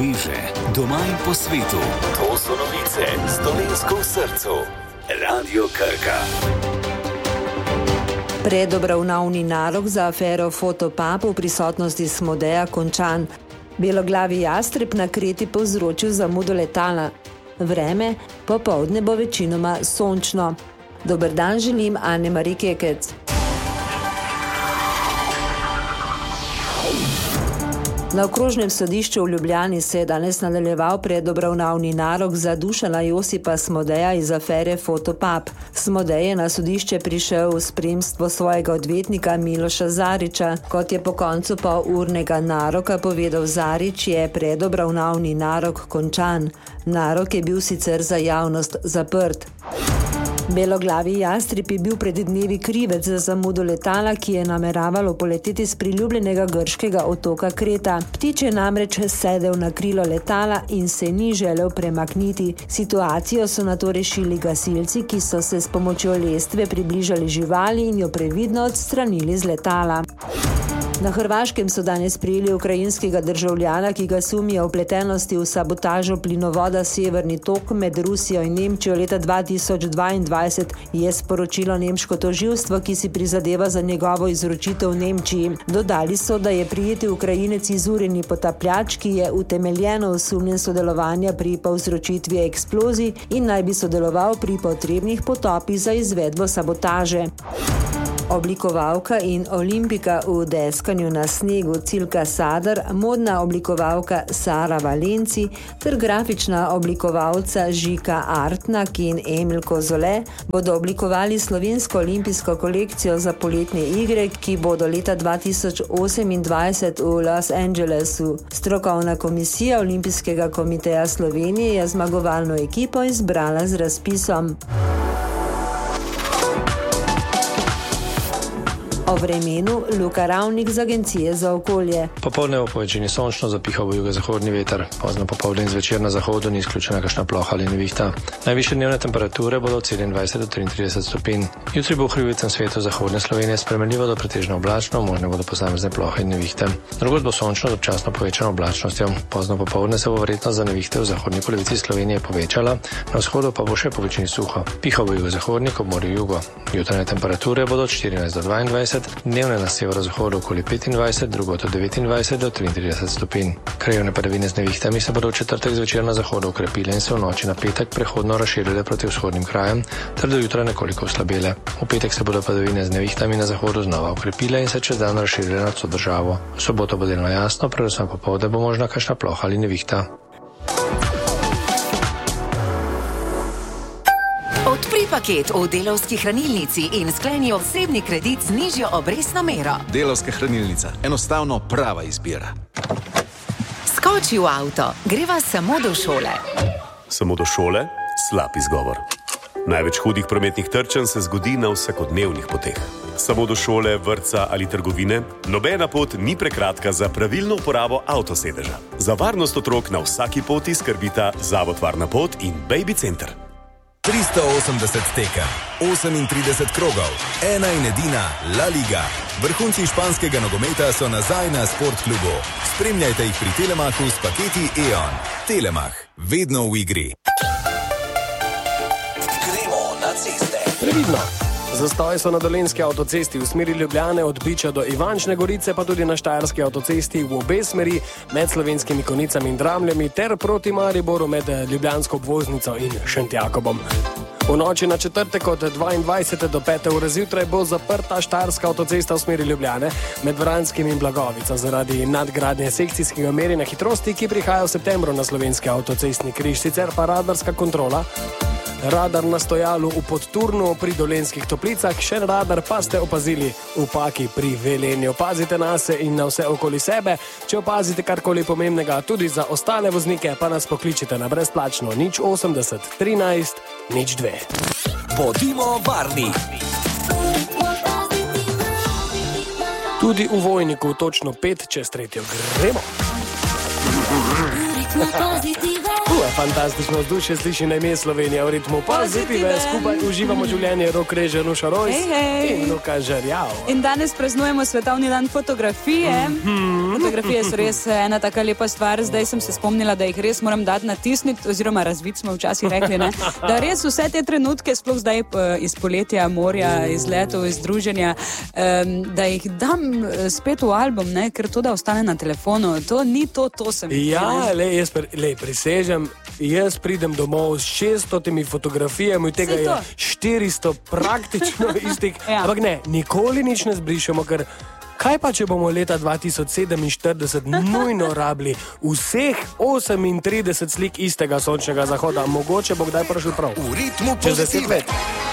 poveže doma in po svetu. To so novice s Dolenjsko v srcu. Radio Krka. Predobravnavni nalog za afero Fotopub v prisotnosti Smodeja končan. Beloglavi jastreb na Kreti povzročil zamudo letala. Vreme, popoldne bo večinoma sončno. Dober dan želim, Anne-Marie Kekec. Na okrožnem sodišču v Ljubljani se je danes nadaljeval predobravnavni nalog za Dušana Josipa Smodeja iz afere Fotopub. Smodej je na sodišče prišel v spremstvo svojega odvetnika Miloša Zariča. Kot je po koncu polurnega naroka povedal Zarič, je predobravnavni nalog končan. Nalog je bil sicer za javnost zaprt. Beloglavi jastreb je bil pred dnevi krivec za zamudo letala, ki je nameravalo poleteti z priljubljenega grškega otoka Kreta. Ptič je namreč sedel na krilo letala in se ni želel premakniti. Situacijo so nato rešili gasilci, ki so se s pomočjo lestve približali živali in jo previdno odstranili z letala. Na Hrvaškem so danes prijeli ukrajinskega državljana, ki ga sumijo vpletenosti v sabotažo plinovoda Severni tok med Rusijo in Nemčijo leta 2022, je sporočilo nemško tožilstvo, ki si prizadeva za njegovo izročitev v Nemčiji. Dodali so, da je prijeti Ukrajinec izurjeni potapljač, ki je utemeljeno osumljen sodelovanja pri povzročitvi eksplozij in naj bi sodeloval pri potrebnih potopih za izvedbo sabotaže. Oblikovalka in olimpika v deskanju na snegu Cilka Sadar, modna oblikovalka Sara Valenci ter grafična oblikovalca Žika Artnak in Emil Kozole bodo oblikovali slovensko olimpijsko kolekcijo za poletne igre, ki bodo leta 2028 v Los Angelesu. Strokovna komisija Olimpijskega komiteja Slovenije je zmagovalno ekipo izbrala z razpisom. O vremenu Luka Ravnik z Agencije za okolje. Popoldne bo po večini sončno, zapihal bo jugozahodni veter. Pozno popoldne in zvečer na zahodu ni izključena kakšna ploha ali nevihta. Najvišje dnevne temperature bodo od 27 do 33 stopinj. Jutri bo v hribovitem svetu zahodne Slovenije spremenljivo do pretežno oblačno, možne bodo posamezne plohe in nevihte. Drugod bo sončno z občasno povečano oblačnostjo. Pozno popoldne se bo verjetnost za nevihte v zahodni polovici Slovenije povečala, na vzhodu pa bo še po večini suho. Pihal bo jugozahodnik ob morju jugo. Jutranje temperature bodo od 14 do 22, dnevne na severozahodu okoli 25, drugod od 29 do 33 stopinj. Krajevne padavine z nevihtami se bodo v četrtek zvečer na zahodu okrepile in se v noči na petek prehodno razširile proti vzhodnim krajem, ter do jutra nekoliko oslabele. V petek se bodo padavine z nevihtami na zahodu znova okrepile in se čez dan razširile nad vso državo. V soboto bo delno jasno, predvsem popoldne bo možna kakšna ploha ali nevihta. Odpri paket v Delavski hranilnici in skleni osebni kredit z nižjo obrestno mero. Delavska hranilnica. Enostavno prava izbira. Skoči v avto. Greva samo do šole. Samo do šole? Slab izgovor. Največ hudih prometnih trčenj se zgodi na vsakodnevnih poteh. Samo do šole, vrtca ali trgovine? Nobena pot ni prekratka za pravilno uporabo avtosedeža. Za varnost otrok na vsaki poti skrbita Zavod Varna pot in Baby Center. 380 tekem, 38 krogov, ena in edina La Liga. Vrhunci španskega nogometa so nazaj na Sportklubu. Spremljajte jih pri Telemachu s paketi E.ON. Telemach, vedno v igri. Gremo na ceste. Previdno. Zastoj so na Dolenjski avtocesti v smeri Ljubljane od Biča do Ivančne Gorice, pa tudi na Štajerski avtocesti v obe smeri med Slovenskimi Konicami in Dramljami ter proti Mariboru med Ljubljansko obvoznico in Šentjakobom. V noči na četrtek od 22. do 5. ure zjutraj bo zaprta Štajerska avtocesta v smeri Ljubljane med Vranskim in Blagovico zaradi nadgradnje sekcijskega merjenja hitrosti, ki prihaja v septembru na slovenski avtocestni križ, sicer pa radarska kontrola. Radar na stojalu v Podturnu pri Dolenjskih Toplicah, še radar pa ste opazili v Paki pri Velenju. Pazite na se in na vse okoli sebe. Če opazite karkoli pomembnega tudi za ostale voznike, pa nas pokličite na brezplačno 080 13 02. Bodimo varni. Tudi v Vojniku točno 5 čez 3. Gremo. Fantastično vzdušje sliši na ime Slovenija v ritmu pozitive. Skupaj uživamo življenje, Rok Reže, Nuša Rojs in Luka Žerjav. In danes praznujemo svetovni dan fotografije. Fotografije so res ena taka lepa stvar. Zdaj sem se spomnila, da jih res moram dati natisniti, oziroma razviti smo včasih rekli, ne? Da res vse te trenutke, sploh zdaj iz poletja, morja, iz letov, iz druženja, da jih dam spet v album, ne? Ker to, da ostane na telefonu, to ni to sem. Ja, prisežem, jaz pridem domov s 600 fotografijami, od tega je 400 praktično istih, ampak ne, nikoli nič ne zbrišemo, ker kaj pa, če bomo leta 2047 nujno rabili vseh 38 slik istega sončnega zahoda, mogoče bo kdaj prišel prav. V ritmu pozitive.